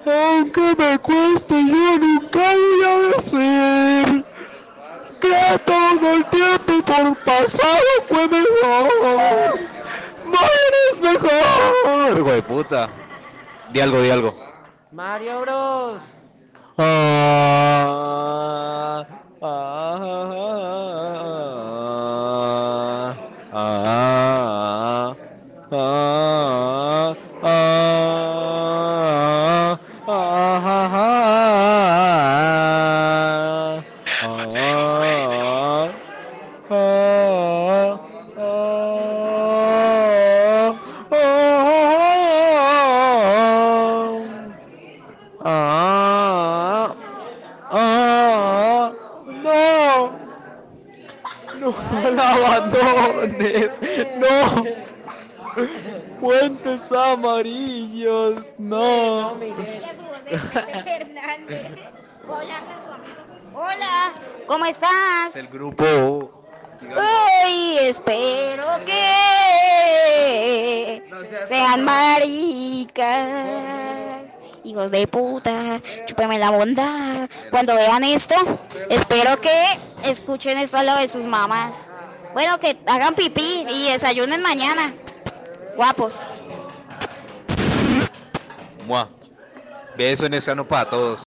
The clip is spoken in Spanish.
Aunque me cueste, yo nunca voy a decir que todo el tiempo por pasado fue mejor. Morir es mejor. Güey, puta. Di algo, di algo. Mario Bros. Ah, ah, ah, ah, ah, ah, ah, ah, no, no Ay, la no, abandones, no, Miguel. puentes amarillos, Uy, no, no. Miguel. Y a su voz de Vicente Fernández. Hola con su amigo. Hola, ¿cómo El estás? grupo, dígalo. Uy, espero que No seas sean tan maricas, hijos de puta, chúpeme la bondad. Cuando vean esto, espero que escuchen esto a lo de sus mamás. Bueno, que hagan pipí y desayunen mañana. Guapos. Mua. Beso en ese ano para todos.